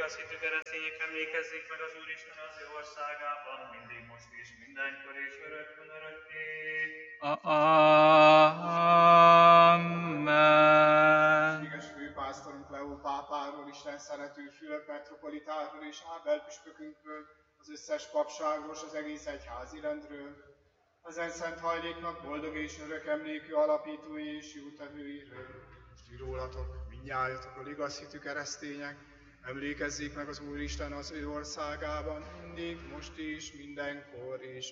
igaz hitű keresztények, emlékezzék meg az Úristen az ő országában, mindig most is, mindenkor és örökkön örökké. Amen. Éges főpásztorunk Leó pápáról, Isten szerető Fülöp metropolitáról és Ábel püspökünkről, az összes papságról, az egész egyházi rendről, ezen szent hajléknak boldog és örök emlékű alapítói és jótevőiről. És rólatok, mindnyájatokról igaz hitű keresztények, emlékezzék meg az Úristen az ő országában, mindig, most is, mindenkor és